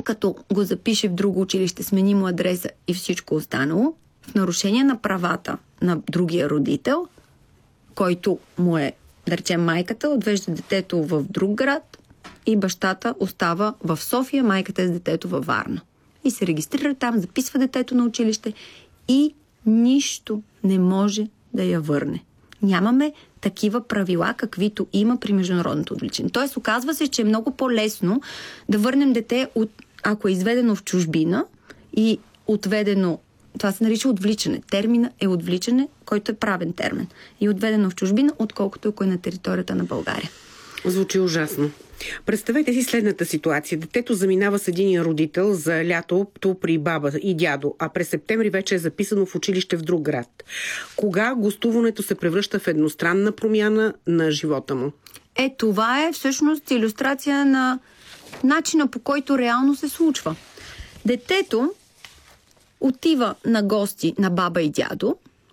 като го запише в друго училище, смени му адреса и всичко останало, в нарушение на правата на другия родител, който му е, да речем, майката, отвежда детето в друг град и бащата остава в София, майката е с детето във Варна. И се регистрира там, записва детето на училище и нищо не може да я върне. Нямаме такива правила, каквито има при международното отвличане. Тоест, оказва се, че е много по-лесно да върнем дете, ако е изведено в чужбина и отведено, това се нарича отвличане. Термина е отвличане, който е правен термин. И отведено в чужбина, отколкото ако е на територията на България. Звучи ужасно. Представете си следната ситуация. Детето заминава с единия родител за лятото при баба и дядо, а през септември вече е записано в училище в друг град. Кога гостуването се превръща в едностранна промяна на живота му? Това е всъщност илюстрация на начина, по който реално се случва. Детето отива на гости на баба и дядо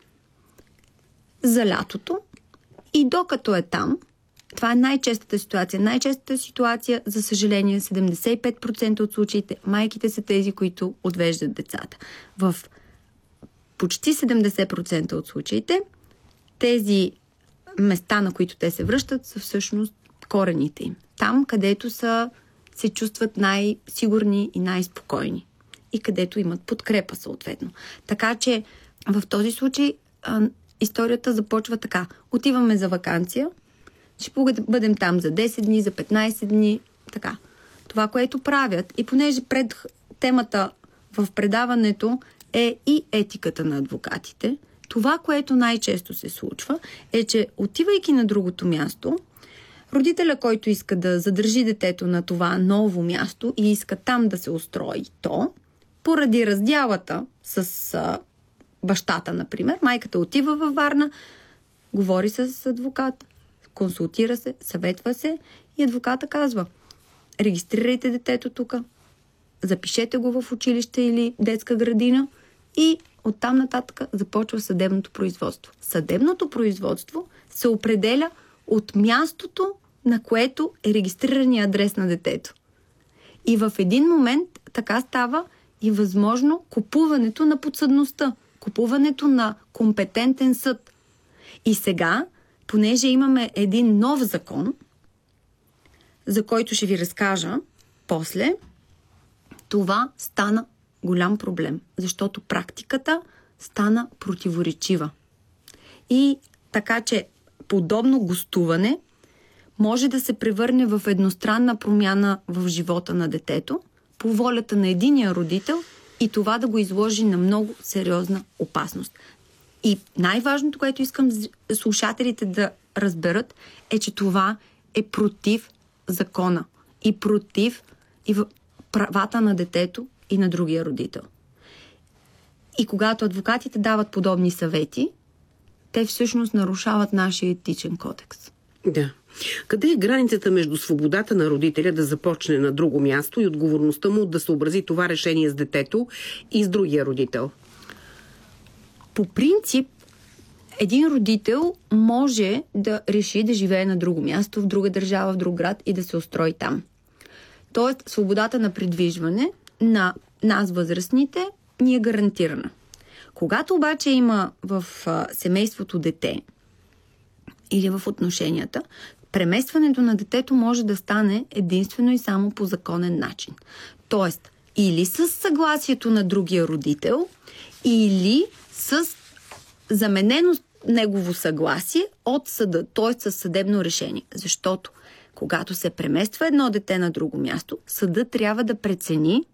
за лятото и докато е там, това е най-честата ситуация. Най-честата ситуация, за съжаление, 75% от случаите майките са тези, които отвеждат децата. В почти 70% от случаите тези места, на които те се връщат, са всъщност корените им. Там, където се чувстват най-сигурни и най-спокойни. И където имат подкрепа, съответно. Така че в този случай историята започва така. Отиваме за ваканция, ще бъдем там за 10 дни, за 15 дни, така. Това, което правят, и понеже пред темата в предаването е и етиката на адвокатите, това, което най-често се случва, е, че отивайки на другото място, родителя, който иска да задържи детето на това ново място и иска там да се устрои то, поради раздялата с бащата, например, майката отива във Варна, говори с адвокат, консултира се, съветва се и адвоката казва: регистрирайте детето тук, запишете го в училище или детска градина и оттам нататък започва съдебното производство. Съдебното производство се определя от мястото, на което е регистрирания адрес на детето. И в един момент така става и възможно купуването на подсъдността, купуването на компетентен съд. И сега, понеже имаме един нов закон, за който ще ви разкажа после, това стана голям проблем, защото практиката стана противоречива. И така, че подобно гостуване може да се превърне в едностранна промяна в живота на детето по волята на единия родител и това да го изложи на много сериозна опасност. И най-важното, което искам слушателите да разберат, е, че това е против закона и против правата на детето и на другия родител. И когато адвокатите дават подобни съвети, те всъщност нарушават нашия етичен кодекс. Да. Къде е границата между свободата на родителя да започне на друго място и отговорността му да съобрази това решение с детето и с другия родител? По принцип, един родител може да реши да живее на друго място, в друга държава, в друг град и да се устрои там. Тоест, свободата на придвижване на нас, възрастните, ни е гарантирана. Когато обаче има в семейството дете или в отношенията, преместването на детето може да стане единствено и само по законен начин. Тоест, или с съгласието на другия родител, или с заменено негово съгласие от съда, т.е. със съдебно решение. Защото, когато се премества едно дете на друго място, съдът трябва да прецени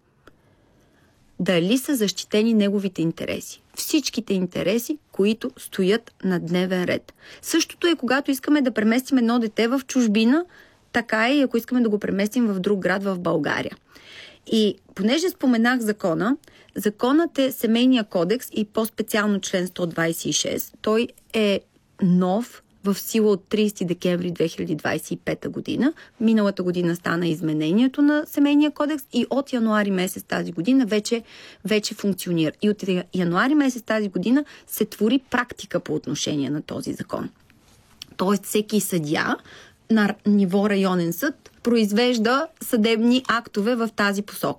дали са защитени неговите интереси. Всичките интереси, които стоят на дневен ред. Същото е, когато искаме да преместим едно дете в чужбина, така и ако искаме да го преместим в друг град в България. И понеже споменах закона, законът е Семейния кодекс и по-специално член 126. Той е нов, в сила от 30 декември 2025 година. Миналата година стана изменението на Семейния кодекс и от януари месец тази година вече функционира. И от януари месец тази година се твори практика по отношение на този закон. Тоест всеки съдия на ниво районен съд произвежда съдебни актове в тази посока.